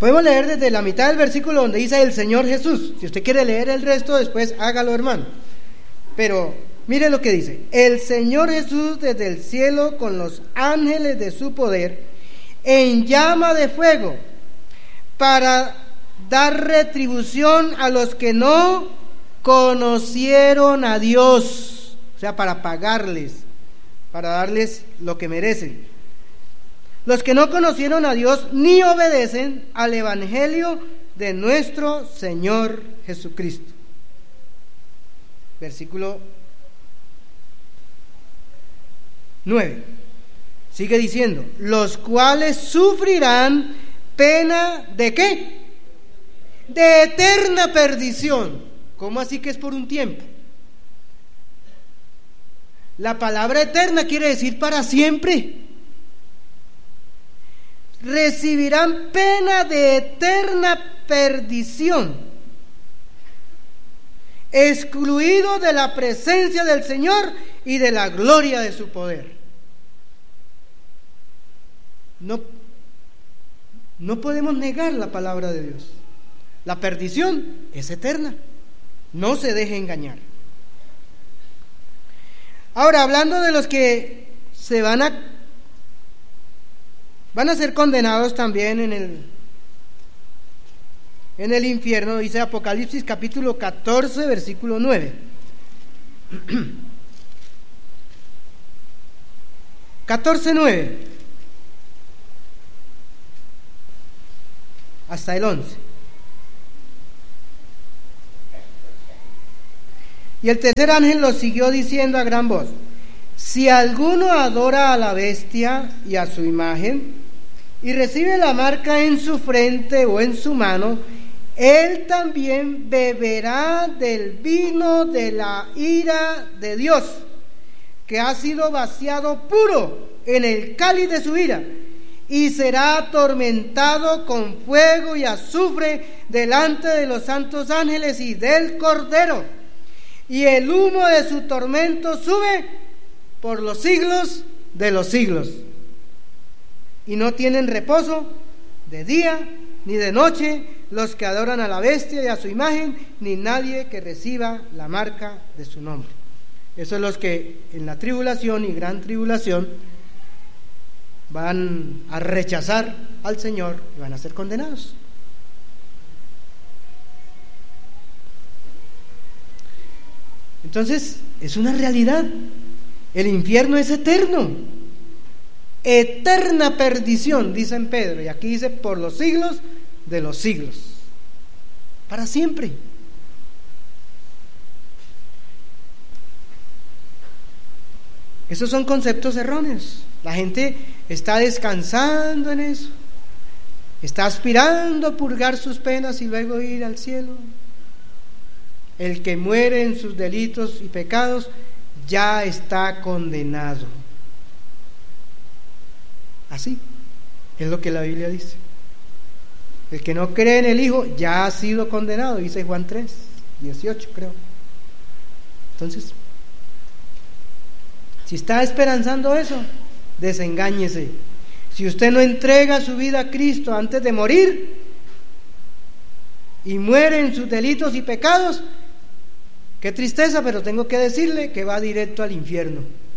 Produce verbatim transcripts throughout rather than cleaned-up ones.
Podemos leer desde la mitad del versículo donde dice el Señor Jesús. Si usted quiere leer el resto, después hágalo, hermano. Pero mire lo que dice: el Señor Jesús desde el cielo con los ángeles de su poder en llama de fuego para dar retribución a los que no conocieron a Dios, o sea, para pagarles, para darles lo que merecen. Los que no conocieron a Dios ni obedecen al evangelio de nuestro Señor Jesucristo. Versículo nueve. Sigue diciendo: los cuales sufrirán pena ¿de qué? De eterna perdición. ¿Cómo así que es por un tiempo? La palabra eterna quiere decir para siempre. Recibirán pena de eterna perdición, excluidos de la presencia del Señor y de la gloria de su poder. No, no podemos negar la palabra de Dios. La perdición es eterna. No se deje engañar. Ahora, hablando de los que se van a van a ser condenados también en el en el infierno, dice Apocalipsis capítulo catorce, versículo nueve. catorce, nueve hasta el once. Y el tercer ángel lo siguió diciendo a gran voz: si alguno adora a la bestia y a su imagen, y recibe la marca en su frente o en su mano, él también beberá del vino de la ira de Dios, que ha sido vaciado puro en el cáliz de su ira, y será atormentado con fuego y azufre delante de los santos ángeles y del Cordero, y el humo de su tormento sube por los siglos de los siglos. Y no tienen reposo de día ni de noche los que adoran a la bestia y a su imagen, ni nadie que reciba la marca de su nombre. Esos son los que en la tribulación y gran tribulación van a rechazar al Señor y van a ser condenados. Entonces, es una realidad. El infierno es eterno. Eterna perdición, dice en Pedro, y aquí dice por los siglos de los siglos, para siempre. Esos son conceptos erróneos. La gente está descansando en eso, está aspirando a purgar sus penas y luego ir al cielo. El que muere en sus delitos y pecados ya está condenado. Así es lo que la Biblia dice. El que no cree en el Hijo ya ha sido condenado, dice Juan tres, dieciocho, creo. Entonces, si está esperanzando eso, desengáñese. Si usted no entrega su vida a Cristo antes de morir y muere en sus delitos y pecados, qué tristeza, pero tengo que decirle que va directo al infierno.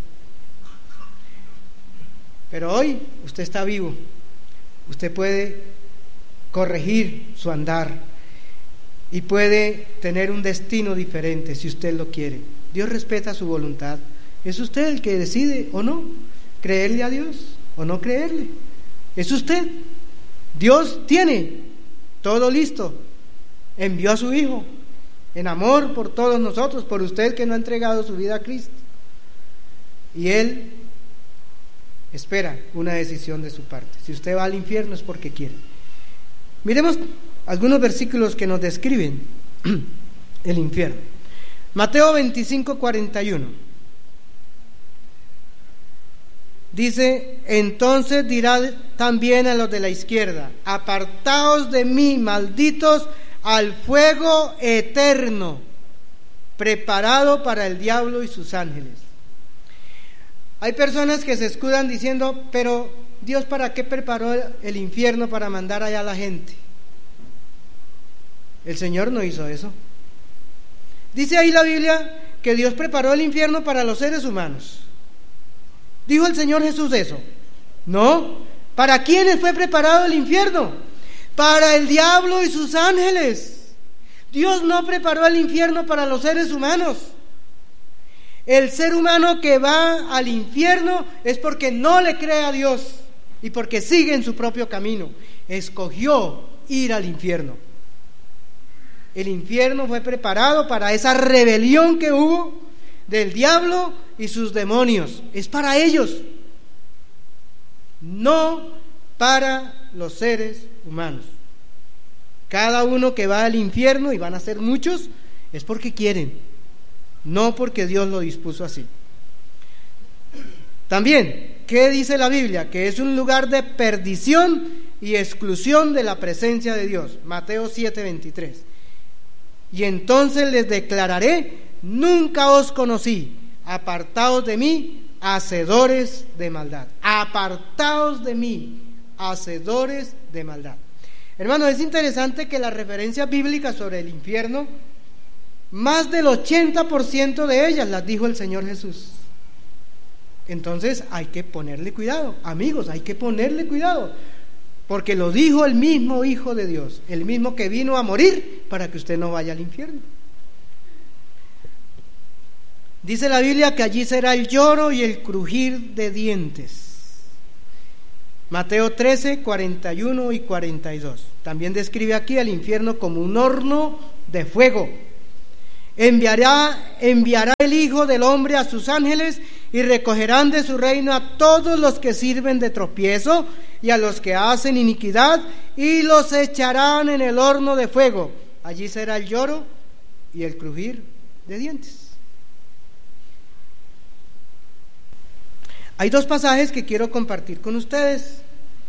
Pero hoy usted está vivo, usted puede corregir su andar y puede tener un destino diferente si usted lo quiere. Dios respeta su voluntad. Es usted el que decide o no creerle a Dios o no creerle. Es usted. Dios tiene todo listo. Envió a su Hijo en amor por todos nosotros, por usted que no ha entregado su vida a Cristo. Y Él espera una decisión de su parte. Si usted va al infierno es porque quiere. Miremos algunos versículos que nos describen el infierno. Mateo veinticinco, cuarenta y uno. Dice: entonces dirá también a los de la izquierda: apartaos de mí, malditos, al fuego eterno, preparado para el diablo y sus ángeles. Hay personas que se escudan diciendo: pero Dios, ¿para qué preparó el infierno para mandar allá a la gente? El Señor no hizo eso. Dice ahí la Biblia que Dios preparó el infierno para los seres humanos. ¿Dijo el Señor Jesús eso? No. ¿Para quiénes fue preparado el infierno? Para el diablo y sus ángeles. Dios no preparó el infierno para los seres humanos. El ser humano que va al infierno es porque no le cree a Dios y porque sigue en su propio camino. Escogió ir al infierno. El infierno fue preparado para esa rebelión que hubo del diablo y sus demonios. Es para ellos, no para los seres humanos. Cada uno que va al infierno, y van a ser muchos, es porque quieren, no porque Dios lo dispuso así. También, ¿qué dice la Biblia? Que es un lugar de perdición y exclusión de la presencia de Dios. Mateo siete veintitrés. Y entonces les declararé: nunca os conocí, apartaos de mí, hacedores de maldad. Apartaos de mí, hacedores de maldad. Hermanos, es interesante que las referencias bíblicas sobre el infierno, más del ochenta por ciento de ellas las dijo el Señor Jesús. Entonces hay que ponerle cuidado, amigos, hay que ponerle cuidado, porque lo dijo el mismo Hijo de Dios, el mismo que vino a morir para que usted no vaya al infierno. Dice la Biblia que allí será el lloro y el crujir de dientes. Mateo trece, cuarenta y uno y cuarenta y dos. También describe aquí al infierno como un horno de fuego. Enviará, enviará el Hijo del Hombre a sus ángeles y recogerán de su reino a todos los que sirven de tropiezo y a los que hacen iniquidad, y los echarán en el horno de fuego. Allí será el lloro y el crujir de dientes. Hay dos pasajes que quiero compartir con ustedes,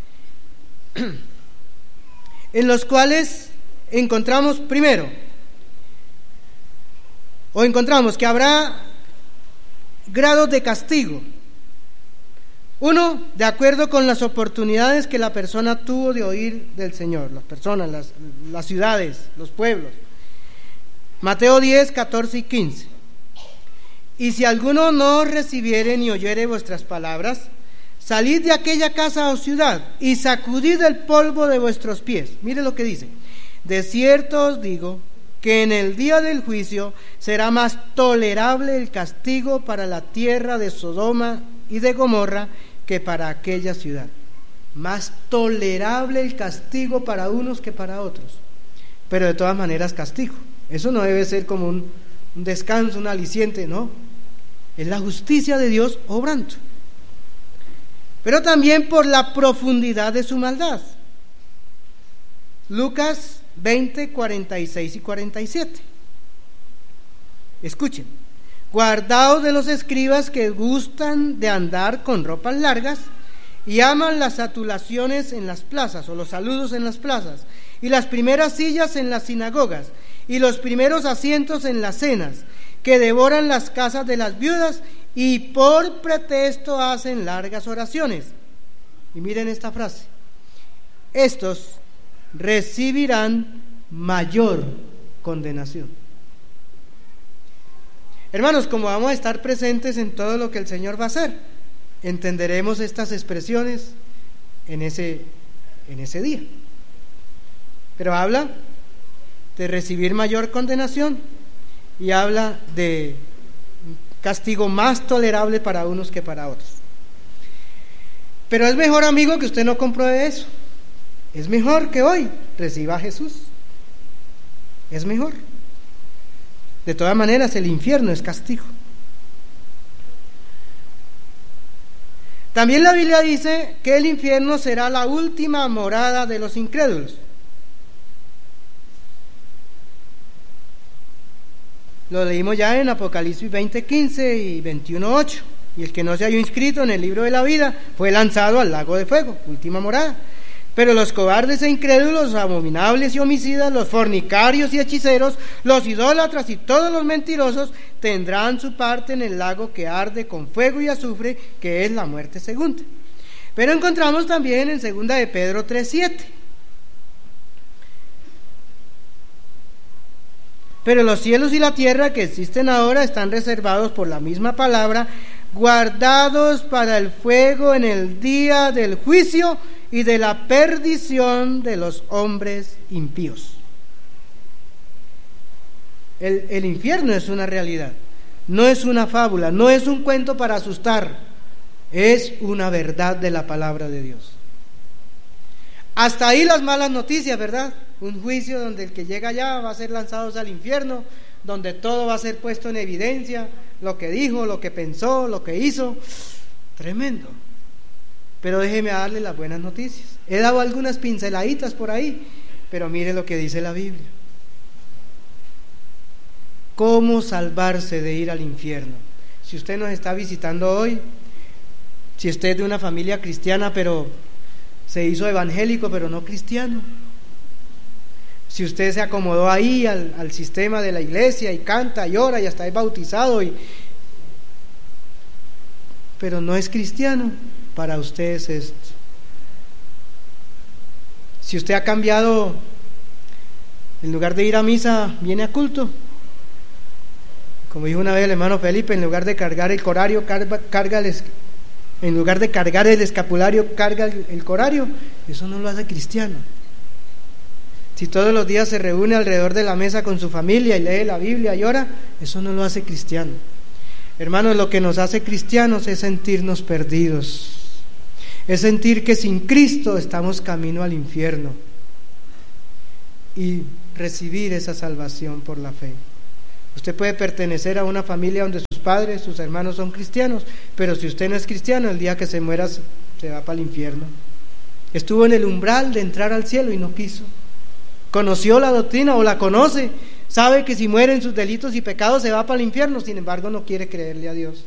en los cuales encontramos primero, o encontramos que habrá grados de castigo. Uno, de acuerdo con las oportunidades que la persona tuvo de oír del Señor, las personas, las, las ciudades, los pueblos. Mateo diez, catorce y quince. Y si alguno no recibiere ni oyere vuestras palabras, salid de aquella casa o ciudad y sacudid el polvo de vuestros pies. Mire lo que dice: de cierto os digo que en el día del juicio será más tolerable el castigo para la tierra de Sodoma y de Gomorra que para aquella ciudad. Más tolerable el castigo para unos que para otros, pero de todas maneras castigo. Eso no debe ser como un, un descanso, un aliciente, no. Es la justicia de Dios obrando. Pero también por la profundidad de su maldad. Lucas veinte, cuarenta y seis y cuarenta y siete. Escuchen: guardaos de los escribas que gustan de andar con ropas largas y aman las satulaciones en las plazas, o los saludos en las plazas, y las primeras sillas en las sinagogas, y los primeros asientos en las cenas, que devoran las casas de las viudas y por pretexto hacen largas oraciones. Y miren esta frase: estos recibirán mayor condenación. Hermanos, como vamos a estar presentes en todo lo que el Señor va a hacer, entenderemos estas expresiones en ese, en ese día. Pero habla de recibir mayor condenación y habla de castigo más tolerable para unos que para otros. Pero es mejor, amigo, que usted no compruebe eso. Es mejor que hoy reciba a Jesús. Es mejor. De todas maneras, el infierno es castigo. También la Biblia dice que el infierno será la última morada de los incrédulos. Lo leímos ya en Apocalipsis veinte, quince y veintiuno, ocho. Y el que no se haya inscrito en el libro de la vida fue lanzado al lago de fuego, última morada. Pero los cobardes e incrédulos, los abominables y homicidas, los fornicarios y hechiceros, los idólatras y todos los mentirosos tendrán su parte en el lago que arde con fuego y azufre, que es la muerte segunda. Pero encontramos también en segunda de Pedro tres, siete. Pero los cielos y la tierra que existen ahora están reservados por la misma palabra, guardados para el fuego en el día del juicio y de la perdición de los hombres impíos. El, el infierno es una realidad, no es una fábula, no es un cuento para asustar, es una verdad de la palabra de Dios. Hasta ahí las malas noticias, ¿verdad? Un juicio donde el que llega allá va a ser lanzado al infierno, donde todo va a ser puesto en evidencia, lo que dijo, lo que pensó, lo que hizo. Tremendo. Pero déjeme darle las buenas noticias. He dado algunas pinceladitas por ahí, pero mire lo que dice la Biblia. ¿Cómo salvarse de ir al infierno? Si usted nos está visitando hoy, si usted es de una familia cristiana, pero se hizo evangélico, pero no cristiano, si usted se acomodó ahí al, al sistema de la iglesia y canta y ora y hasta es bautizado, y, pero no es cristiano, para usted es esto. Si usted ha cambiado, en lugar de ir a misa, viene a culto. Como dijo una vez el hermano Felipe, en lugar de cargar el corario, carga, carga el, en lugar de cargar el escapulario, carga el, el corario. Eso no lo hace cristiano. Si todos los días se reúne alrededor de la mesa con su familia y lee la Biblia y ora, eso no lo hace cristiano. Hermanos, lo que nos hace cristianos es sentirnos perdidos, es sentir que sin Cristo estamos camino al infierno y recibir esa salvación por la fe. Usted puede pertenecer a una familia donde sus padres, sus hermanos son cristianos, pero si usted no es cristiano, el día que se muera se va para el infierno. Estuvo en el umbral de entrar al cielo y no quiso. Conoció la doctrina o la conoce, sabe que si muere en sus delitos y pecados se va para el infierno, sin embargo no quiere creerle a Dios.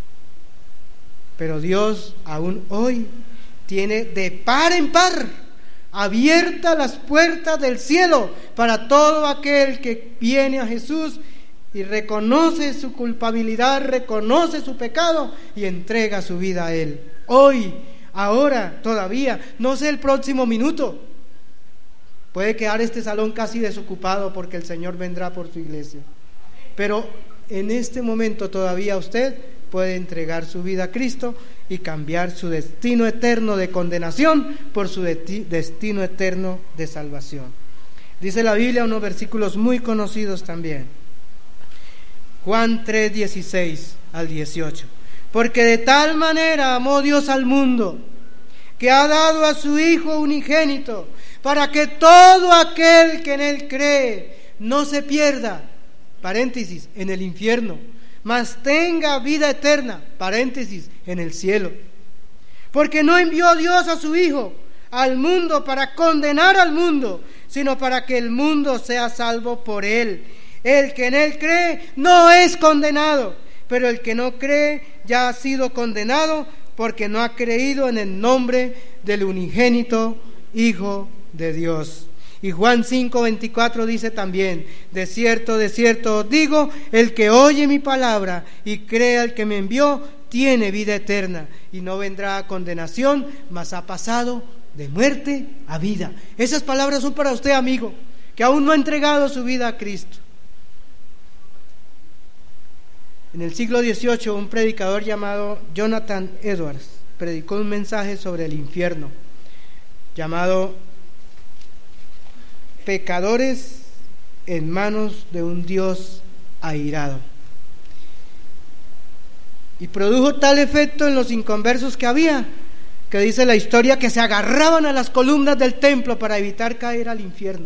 Pero Dios aún hoy tiene de par en par abiertas las puertas del cielo para todo aquel que viene a Jesús y reconoce su culpabilidad, reconoce su pecado y entrega su vida a Él. Hoy, ahora, todavía, no sé el próximo minuto. Puede quedar este salón casi desocupado porque el Señor vendrá por su iglesia. Pero en este momento todavía usted puede entregar su vida a Cristo y cambiar su destino eterno de condenación por su de- destino eterno de salvación. Dice la Biblia unos versículos muy conocidos también. Juan tres, dieciséis al dieciocho. Porque de tal manera amó Dios al mundo, que ha dado a su Hijo unigénito, para que todo aquel que en Él cree no se pierda, paréntesis, en el infierno, mas tenga vida eterna, paréntesis, en el cielo. Porque no envió Dios a su Hijo al mundo para condenar al mundo, sino para que el mundo sea salvo por Él. El que en Él cree no es condenado, pero el que no cree ya ha sido condenado, porque no ha creído en el nombre del unigénito Hijo de Dios. Y Juan cinco, veinticuatro dice también: de cierto, de cierto os digo, el que oye mi palabra y cree al que me envió, tiene vida eterna, y no vendrá a condenación, mas ha pasado de muerte a vida. Esas palabras son para usted, amigo, que aún no ha entregado su vida a Cristo. En el siglo dieciocho, un predicador llamado Jonathan Edwards predicó un mensaje sobre el infierno, llamado Pecadores en manos de un Dios airado. Y produjo tal efecto en los inconversos que había, que dice la historia que se agarraban a las columnas del templo para evitar caer al infierno,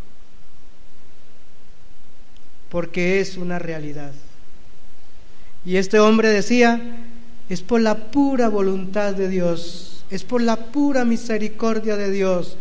porque es una realidad. Y este hombre decía: es por la pura voluntad de Dios, es por la pura misericordia de Dios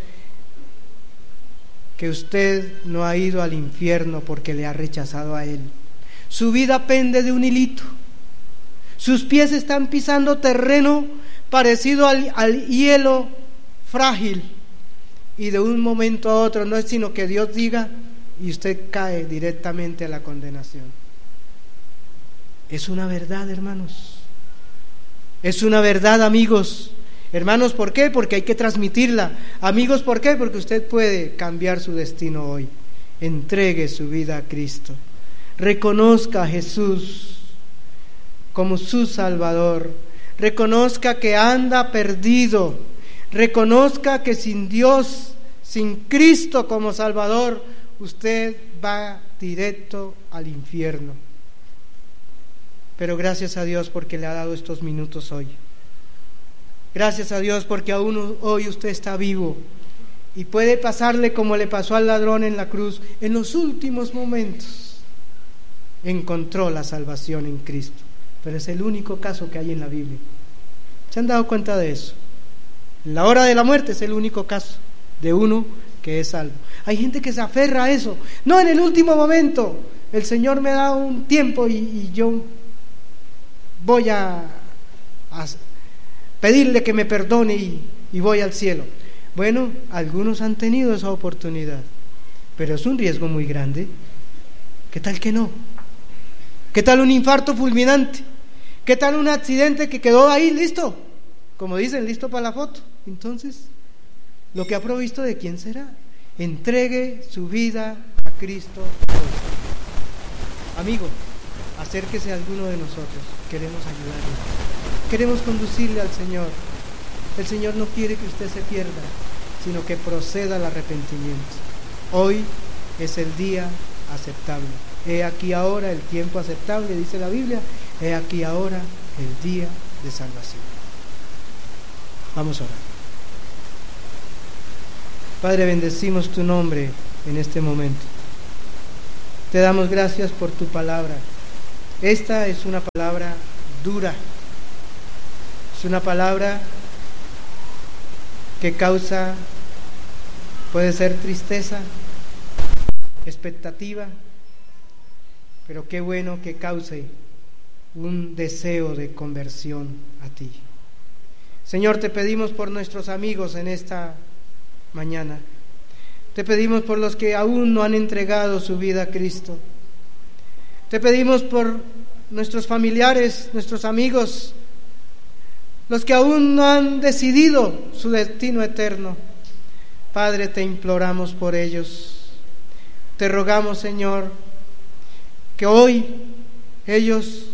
que usted no ha ido al infierno, porque le ha rechazado a Él. Su vida pende de un hilito, sus pies están pisando terreno parecido al, al hielo frágil, y de un momento a otro no es sino que Dios diga y usted cae directamente a la condenación. Es una verdad, hermanos, es una verdad, amigos. Hermanos, ¿por qué? Porque hay que transmitirla. Amigos, ¿por qué? Porque usted puede cambiar su destino hoy entregue su vida a Cristo. Reconozca a Jesús como su Salvador. Reconozca que anda perdido. Reconozca que sin Dios, sin Cristo como Salvador, usted va directo al infierno. Pero gracias a Dios porque le ha dado estos minutos hoy. Gracias a Dios porque aún hoy usted está vivo y puede pasarle como le pasó al ladrón en la cruz. En los últimos momentos encontró la salvación en Cristo, pero es el único caso que hay en la Biblia. ¿Se han dado cuenta de eso? En la hora de la muerte es el único caso de uno que es salvo. Hay gente que se aferra a eso. No, en el último momento el Señor me da un tiempo y, y yo voy a, a pedirle que me perdone y, y voy al cielo. Bueno, algunos han tenido esa oportunidad, pero es un riesgo muy grande. ¿Qué tal que no? ¿Qué tal un infarto fulminante? ¿Qué tal un accidente que quedó ahí listo? Como dicen, listo para la foto. Entonces, lo que ha provisto, ¿de quién será? Entregue su vida a Cristo hoy. Amigo, acérquese a alguno de nosotros. Queremos ayudarle. Queremos conducirle al Señor. El Señor no quiere que usted se pierda, sino que proceda al arrepentimiento. Hoy es el día aceptable. He aquí ahora el tiempo aceptable, dice la Biblia. He aquí ahora el día de salvación. Vamos a orar. Padre, bendecimos tu nombre en este momento. Te damos gracias por tu palabra. Esta es una palabra dura. Es una palabra que causa, puede ser tristeza, expectativa, pero qué bueno que cause un deseo de conversión a ti. Señor, te pedimos por nuestros amigos en esta mañana. Te pedimos por los que aún no han entregado su vida a Cristo. Te pedimos por nuestros familiares, nuestros amigos, los que aún no han decidido su destino eterno. Padre, te imploramos por ellos. Te rogamos, Señor, que hoy ellos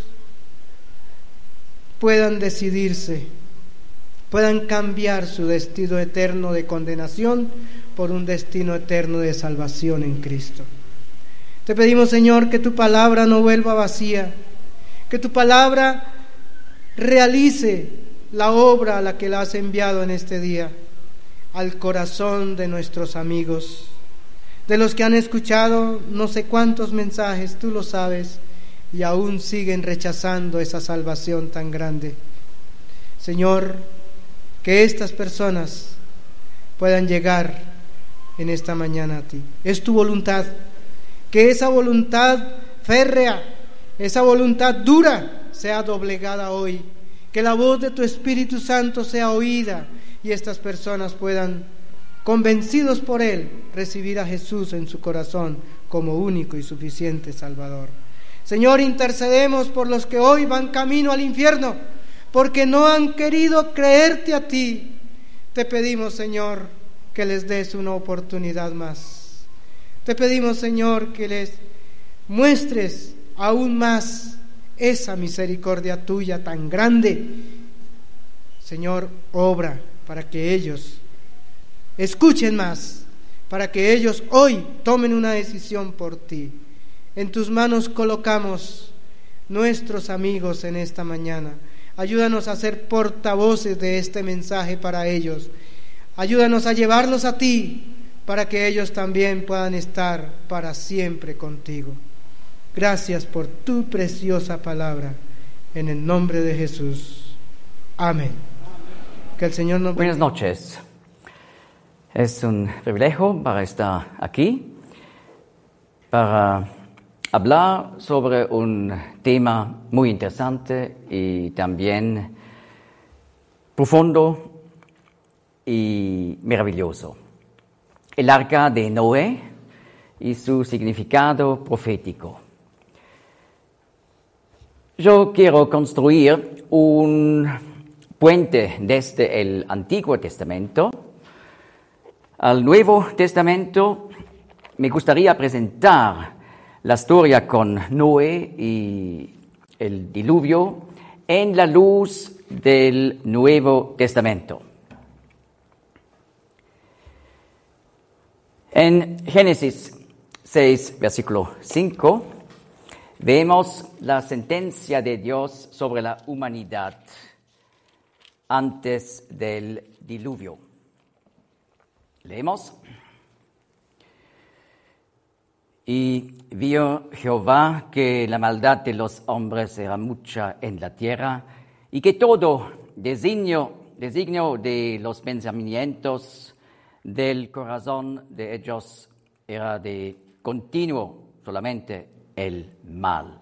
puedan decidirse, puedan cambiar su destino eterno de condenación por un destino eterno de salvación en Cristo. Te pedimos, Señor, que tu palabra no vuelva vacía, que tu palabra realice la obra a la que la has enviado en este día al corazón de nuestros amigos, de los que han escuchado no sé cuántos mensajes, tú lo sabes, y aún siguen rechazando esa salvación tan grande. Señor, que estas personas puedan llegar en esta mañana a ti. Es tu voluntad, que esa voluntad férrea, esa voluntad dura sea doblegada hoy, que la voz de tu Espíritu Santo sea oída y estas personas puedan, convencidos por Él, recibir a Jesús en su corazón como único y suficiente Salvador. Señor, intercedemos por los que hoy van camino al infierno, porque no han querido creerte a ti. Te pedimos, Señor, que les des una oportunidad más. Te pedimos, Señor, que les muestres aún más esa misericordia tuya tan grande. Señor, obra para que ellos escuchen más, para que ellos hoy tomen una decisión por ti. En tus manos colocamos nuestros amigos en esta mañana. Ayúdanos a ser portavoces de este mensaje para ellos. Ayúdanos a llevarlos a ti, para que ellos también puedan estar para siempre contigo. Gracias por tu preciosa palabra, en el nombre de Jesús. Amén. Que el Señor nos bendiga. Buenas noches. Es un privilegio para estar aquí, para hablar sobre un tema muy interesante y también profundo y maravilloso. El arca de Noé y su significado profético. Yo quiero construir un puente desde el Antiguo Testamento al Nuevo Testamento me gustaría presentar la historia con Noé y el diluvio en la luz del Nuevo Testamento. En Génesis seis, versículo cinco, vemos la sentencia de Dios sobre la humanidad antes del diluvio. Leemos. Y vio Jehová que la maldad de los hombres era mucha en la tierra, y que todo designio, designio de los pensamientos del corazón de ellos era de continuo solamente el mal.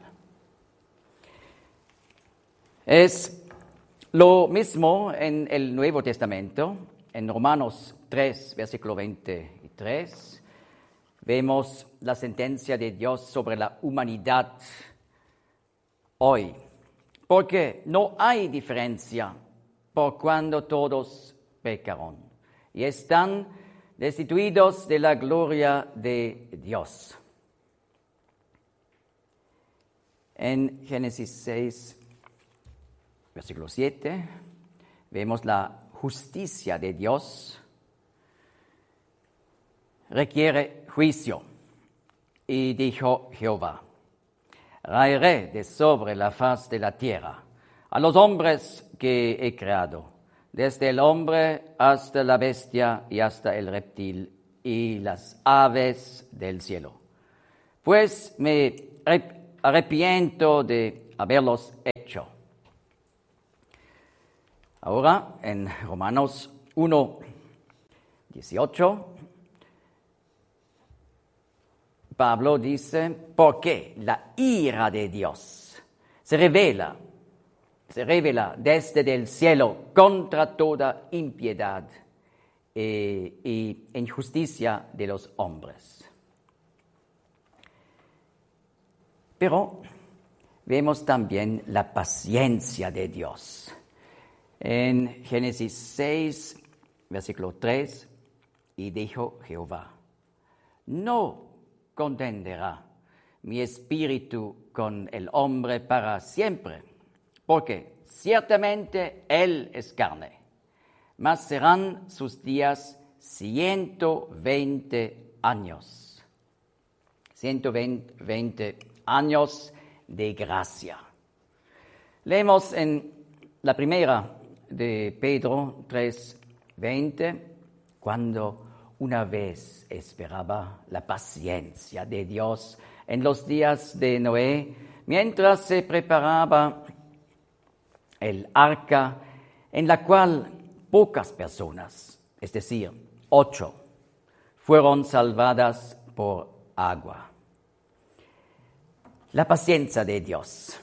Es lo mismo en el Nuevo Testamento, en Romanos tres, versículo veintitrés. Vemos la sentencia de Dios sobre la humanidad hoy, porque no hay diferencia por cuando todos pecaron y están destituidos de la gloria de Dios. En Génesis seis, versículo siete, vemos la justicia de Dios. Requiere juicio. Y dijo Jehová: raeré de sobre la faz de la tierra a los hombres que he creado, desde el hombre hasta la bestia y hasta el reptil y las aves del cielo. Pues me arrepiento de haberlos hecho. Ahora, en Romanos uno, dieciocho, Pablo dice, porque la ira de Dios se revela, se revela desde el cielo contra toda impiedad e, y injusticia de los hombres. Pero vemos también la paciencia de Dios. En Génesis seis, versículo tres, y dijo Jehová: no contenderá mi espíritu con el hombre para siempre, porque ciertamente él es carne, mas serán sus días ciento veinte años. Ciento veinte años de gracia. Leemos en la primera de Pedro tres veinte, cuando una vez esperaba la paciencia de Dios en los días de Noé, mientras se preparaba el arca, en la cual pocas personas, es decir, ocho, fueron salvadas por agua. La paciencia de Dios.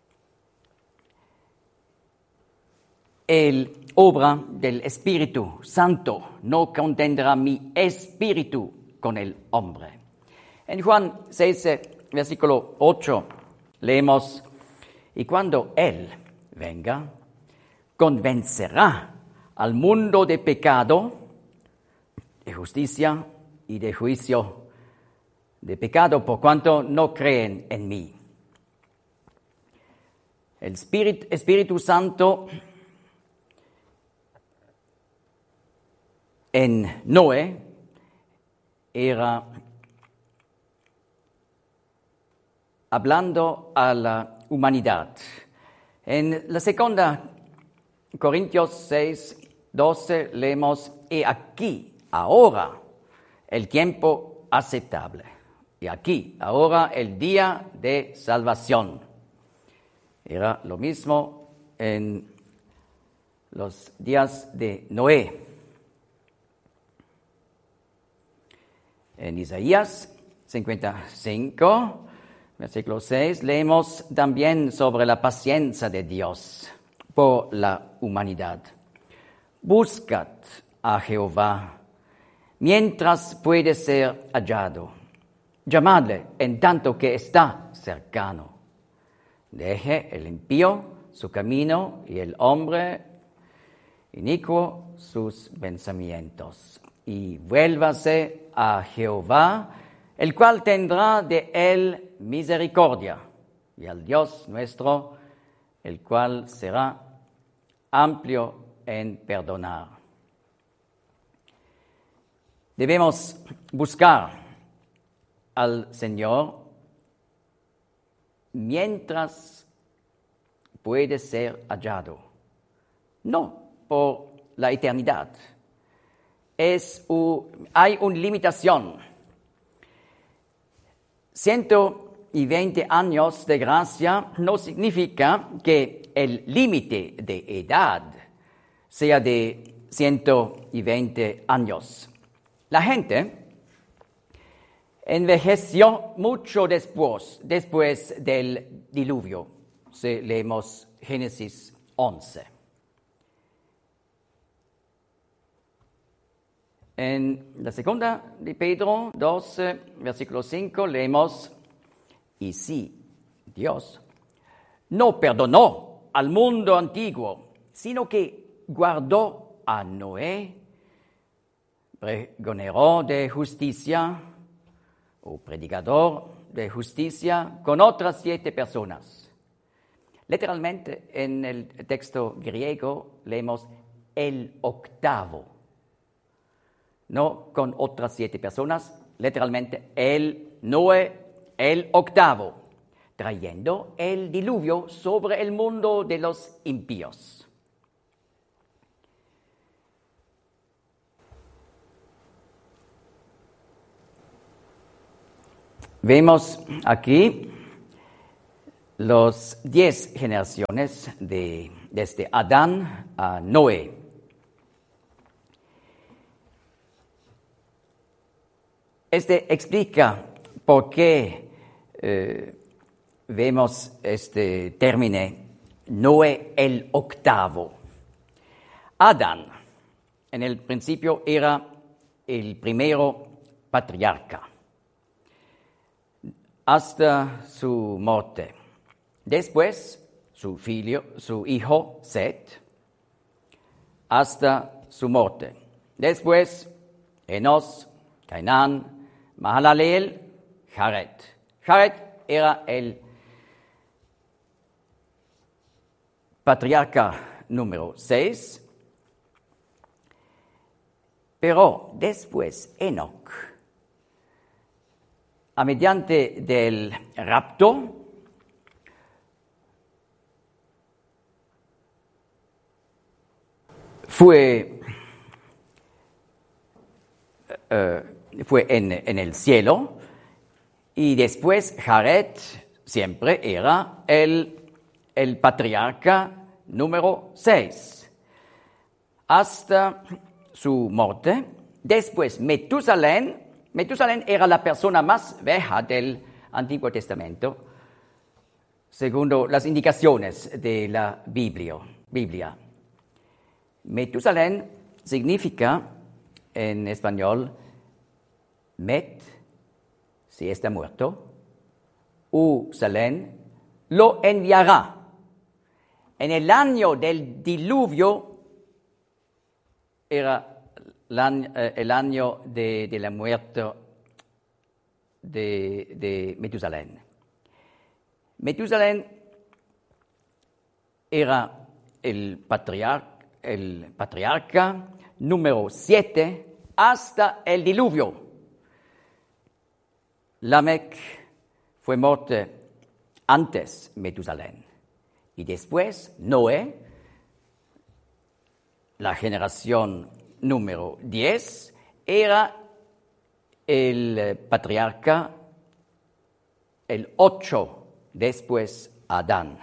El obra del Espíritu Santo no contendrá mi espíritu con el hombre. En Juan seis, versículo ocho, leemos: y cuando Él venga, convencerá al mundo de pecado, de justicia y de juicio. De pecado por cuanto no creen en mí. El Espíritu, Espíritu Santo en Noé era hablando a la humanidad. En la segunda Corintios seis, doce leemos: y aquí, ahora, el tiempo aceptable. Y aquí, ahora, el día de salvación. Era lo mismo en los días de Noé. En Isaías cincuenta y cinco, versículo seis, leemos también sobre la paciencia de Dios por la humanidad. Buscad a Jehová mientras puede ser hallado. Llamadle en tanto que está cercano. Deje el impío su camino y el hombre inicuo sus pensamientos. Y vuélvase a Jehová, el cual tendrá de él misericordia, y al Dios nuestro, el cual será amplio en perdonar. Debemos buscar al Señor mientras puede ser hallado, no por la eternidad. Es un, hay una limitación. ciento veinte años de gracia no significa que el límite de edad sea de ciento veinte años. La gente envejeció mucho después, después del diluvio. Si leemos Génesis once. En la segunda de Pedro doce, versículo cinco, leemos: y si Dios no perdonó al mundo antiguo, sino que guardó a Noé, pregonero de justicia o predicador de justicia, con otras siete personas. Literalmente, en el texto griego leemos el octavo. No con otras siete personas, literalmente el Noé, el octavo, trayendo el diluvio sobre el mundo de los impíos. Vemos aquí los diez generaciones de, desde Adán a Noé. Este explica por qué eh, vemos este término Noé el octavo. Adán, en el principio, era el primero patriarca hasta su muerte. Después, su, filio, su hijo Set, hasta su muerte. Después, Enos, Cainán, Mahalaleel, Jared. Jared era el patriarca número seis, pero después Enoc, a mediante del rapto, fue, uh, fue en, en el cielo, y después Jared siempre era el, el patriarca número seis, hasta su muerte. Después Metusalén, Metusalén era la persona más vieja del Antiguo Testamento, según las indicaciones de la Biblia. Biblia. Metusalén significa en español Met, si está muerto, u Salén, lo enviará. En el año del diluvio era el año de, de la muerte de, de Metusalén. Metusalén era el patriarca, el patriarca número siete hasta el diluvio. Lamec fue muerto antes Metusalén. Y después Noé, la generación número diez, era el patriarca, el ocho, después Adán.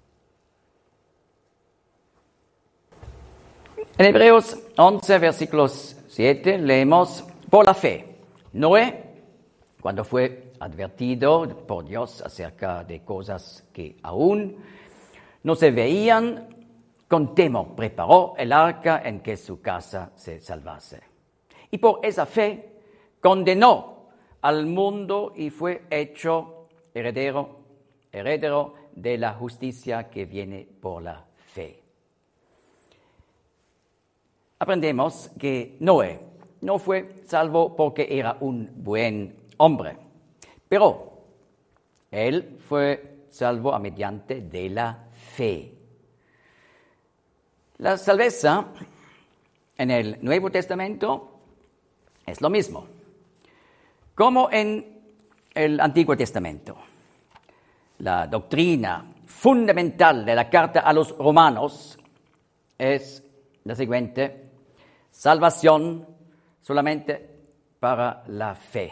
En Hebreos once, versículos siete, leemos: por la fe, Noé, cuando fue advertido por Dios acerca de cosas que aún no se veían, con temor preparó el arca en que su casa se salvase. Y por esa fe condenó al mundo y fue hecho heredero, heredero de la justicia que viene por la fe. Aprendemos que Noé no fue salvo porque era un buen hombre. Pero él fue salvo a mediante de la fe. La salvación en el Nuevo Testamento es lo mismo, como en el Antiguo Testamento. La doctrina fundamental de la carta a los romanos es la siguiente: salvación solamente para la fe.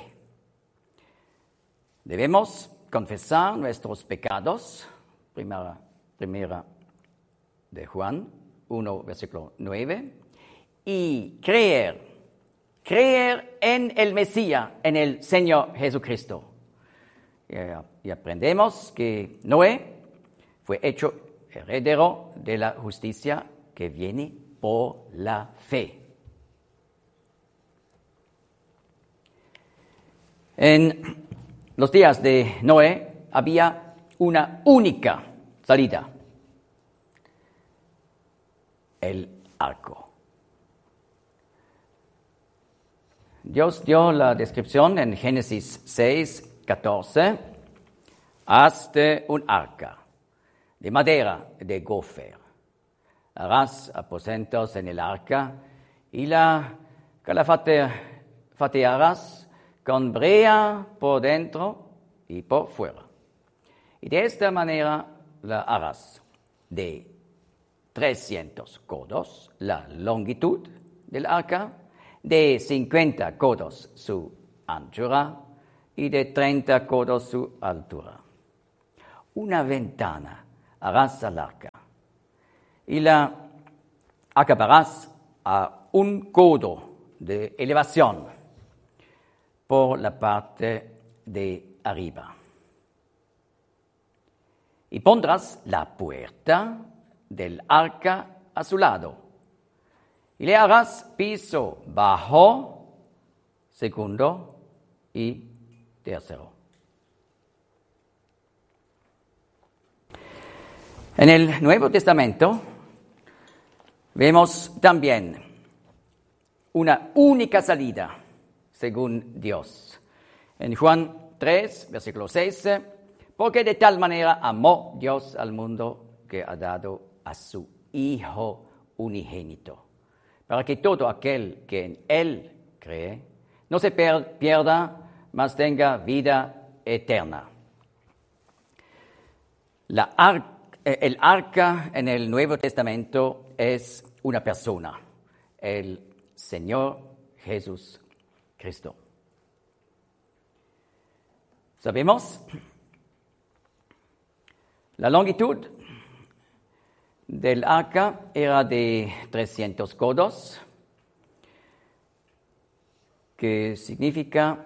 Debemos confesar nuestros pecados, primera, primera de Juan uno, versículo nueve, y creer, creer en el Mesías, en el Señor Jesucristo. Y aprendemos que Noé fue hecho heredero de la justicia que viene por la fe. En los días de Noé había una única salida: el arco. Dios dio la descripción en Génesis seis, catorce. Hazte un arca de madera de gofer. Harás aposentos en el arca y la calafatearás con brea por dentro y por fuera. Y de esta manera la harás de trescientos codos la longitud del arca, de cincuenta codos su anchura y de treinta codos su altura. Una ventana harás al arca y la acabarás a un codo de elevación por la parte de arriba. Y pondrás la puerta del arca a su lado y le harás piso bajo, segundo y tercero. En el Nuevo Testamento vemos también una única salida según Dios. En Juan tres, versículo seis, porque de tal manera amó Dios al mundo que ha dado a su Hijo unigénito, para que todo aquel que en Él cree no se per- pierda, mas tenga vida eterna. La ar- el arca en el Nuevo Testamento es una persona, el Señor Jesús Cristo. Sabemos la longitud del arca era de trescientos codos, que significa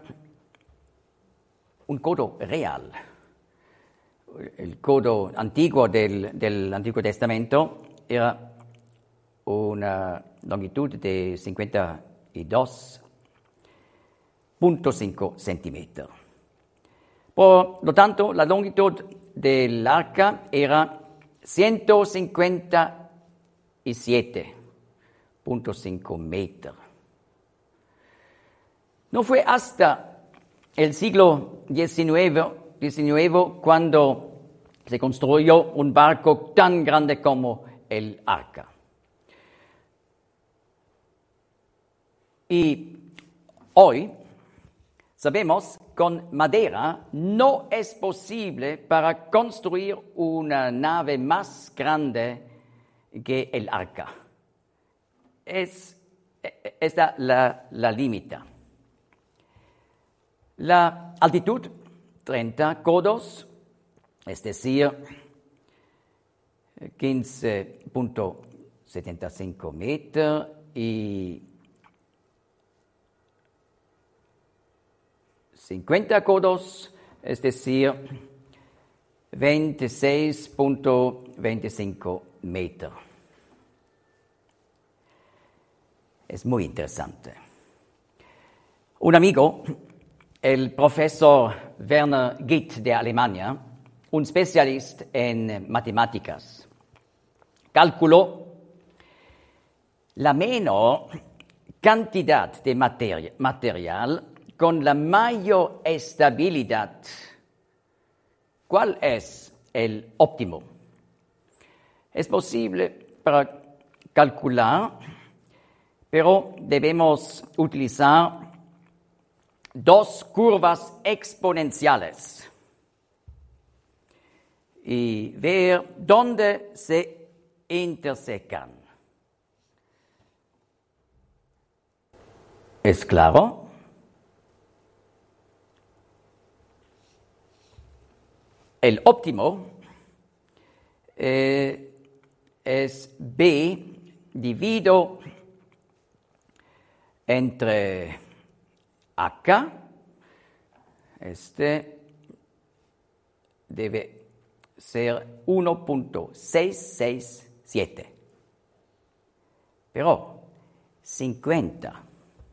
un codo real. El codo antiguo del, del Antiguo Testamento era una longitud de cincuenta y dos punto cinco centímetros. Por lo tanto, la longitud del arca era ciento cincuenta y siete punto cinco metros. No fue hasta el siglo diecinueve cuando se construyó un barco tan grande como el arca. Y hoy sabemos que con madera no es posible para construir una nave más grande que el arca. Es, esta la, la limita. La altitud, treinta codos, es decir, quince punto setenta y cinco metros, y cincuenta codos, es decir, veintiséis punto veinticinco metros. Es muy interesante. Un amigo, el profesor Werner Gitt de Alemania, un especialista en matemáticas, calculó la menor cantidad de materia, material con la mayor estabilidad, ¿cuál es el óptimo? Es posible para calcular, pero debemos utilizar dos curvas exponenciales y ver dónde se intersecan. ¿Es claro? El óptimo eh, es B dividido entre acá, este debe ser uno punto seiscientos sesenta y siete. Pero cincuenta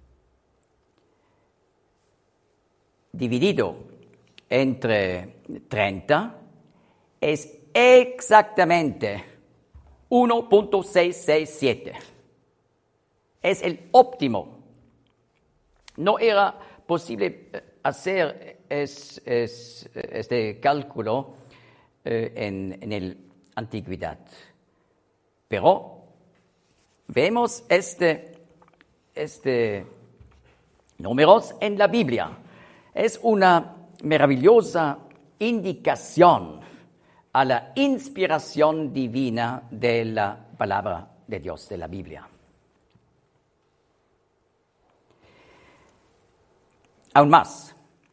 dividido entre treinta es exactamente uno punto seiscientos sesenta y siete. Es el óptimo. No era posible hacer es, es, este cálculo eh, en, en la antigüedad. Pero vemos este, este números en la Biblia. Es una maravillosa indicación a la inspiración divina de la palabra de Dios, de la Biblia. Aún más,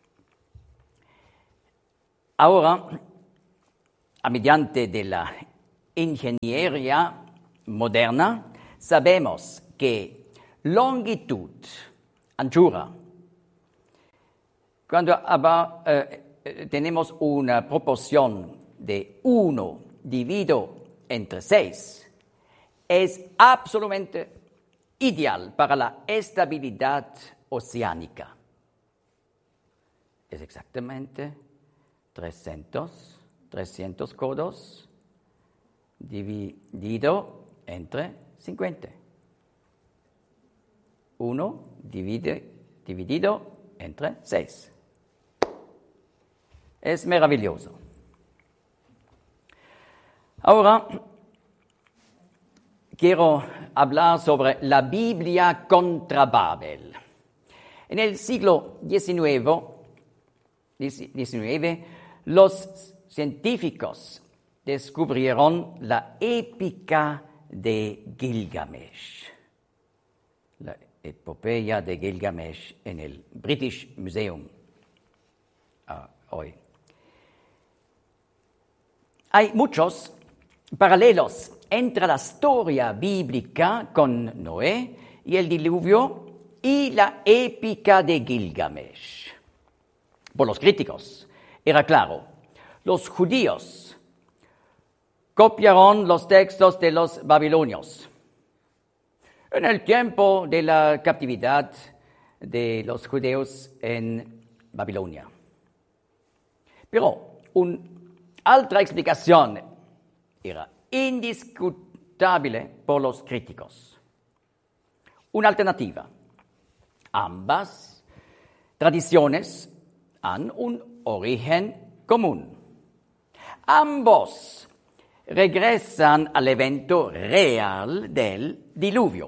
ahora, a mediante de la ingeniería moderna, sabemos que longitud, anchura, cuando uh, uh, tenemos una proporción de uno dividido entre seis, es absolutamente ideal para la estabilidad oceánica. Es exactamente trescientos, trescientos codos dividido entre cincuenta. uno divide, dividido entre seis. Es maravilloso. Ahora quiero hablar sobre la Biblia contra Babel. En el siglo diecinueve, los científicos descubrieron la épica de Gilgamesh, la epopeya de Gilgamesh en el British Museum uh, hoy. Hay muchos paralelos entre la historia bíblica con Noé y el diluvio y la épica de Gilgamesh. Por los críticos, era claro, los judíos copiaron los textos de los babilonios. En el tiempo de la captividad de los judíos en Babilonia. Pero una otra explicación era indiscutible por los críticos. Una alternativa. Ambas tradiciones han un origen común. Ambos regresan al evento real del diluvio.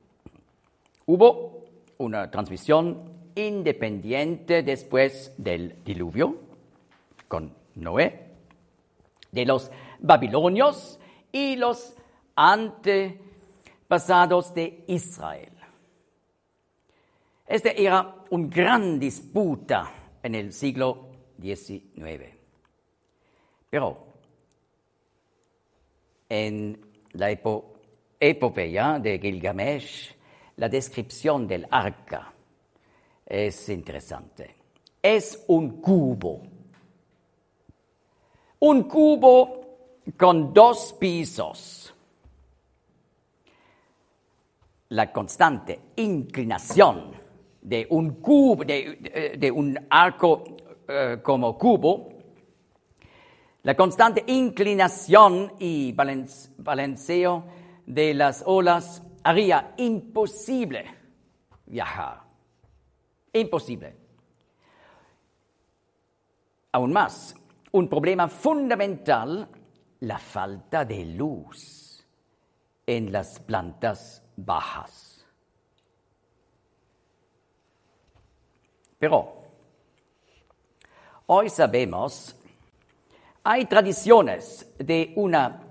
Hubo una transmisión independiente después del diluvio, con Noé, de los babilonios y los antepasados de Israel. Este era una gran disputa en el siglo diecinueve. Pero en la epo- epopeya de Gilgamesh, la descripción del arca es interesante. Es un cubo. Un cubo con dos pisos. La constante inclinación de un cubo, de, de, de un arco uh, como cubo, la constante inclinación y balance, balanceo de las olas haría imposible viajar. Imposible. aún más, un problema fundamental, la falta de luz en las plantas bajas. Pero hoy sabemos, hay tradiciones de una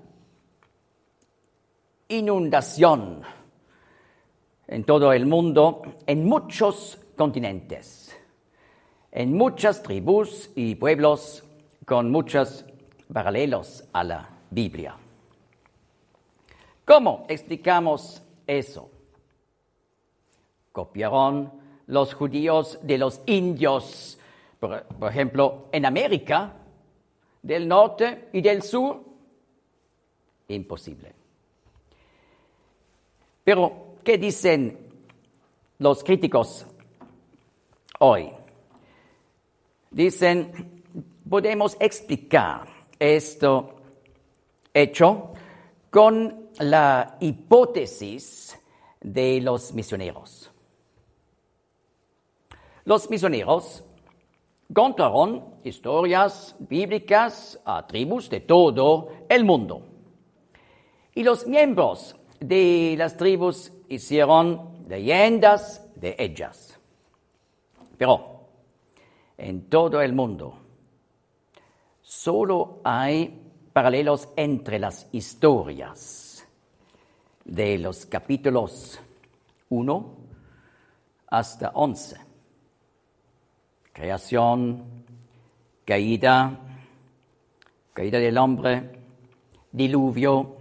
inundación en todo el mundo, en muchos continentes, en muchas tribus y pueblos con muchos paralelos a la Biblia. ¿Cómo explicamos eso? ¿Copiaron los judíos de los indios, por, por ejemplo, en América, del norte y del sur? Imposible. Pero, ¿qué dicen los críticos hoy? Dicen, podemos explicar esto hecho con la hipótesis de los misioneros. Los misioneros contaron historias bíblicas a tribus de todo el mundo. Y los miembros de las tribus hicieron leyendas de ellas. Pero en todo el mundo solo hay paralelos entre las historias de los capítulos uno hasta once. Creación, caída, caída del hombre, diluvio,